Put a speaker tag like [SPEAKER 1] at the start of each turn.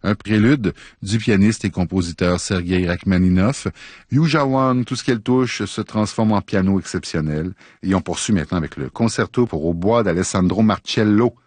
[SPEAKER 1] un prélude du pianiste et compositeur Sergei Rachmaninov. Yuja One, tout ce qu'elle touche se transforme en piano exceptionnel. Et on poursuit maintenant avec le concerto pour hautbois d'Alessandro Marcello,